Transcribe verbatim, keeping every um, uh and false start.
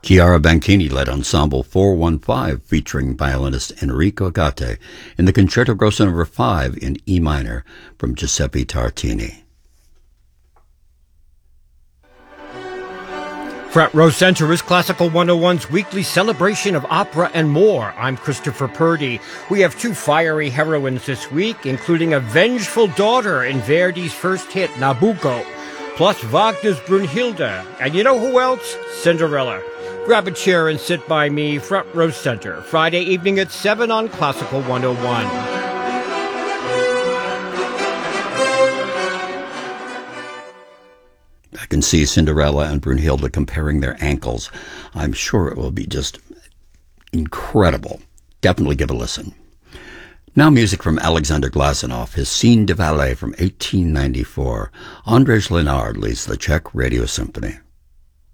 Chiara Banchini led Ensemble four one five featuring violinist Enrico Gatte in the Concerto Grosso number five in E minor from Giuseppe Tartini. Front Row Center is Classical one oh one's weekly celebration of opera and more. I'm Christopher Purdy. We have two fiery heroines this week, including a vengeful daughter in Verdi's first hit, Nabucco, plus Wagner's Brunhilde. And you know who else? Cinderella. Grab a chair and sit by me, Front Row Center, Friday evening at seven on Classical one oh one. I can see Cinderella and Brunhilde comparing their ankles. I'm sure it will be just incredible. Definitely give a listen. Now music from Alexander Glazunov, his Scene de Ballet from eighteen ninety-four. Andrzej Lenard leads the Czech Radio Symphony.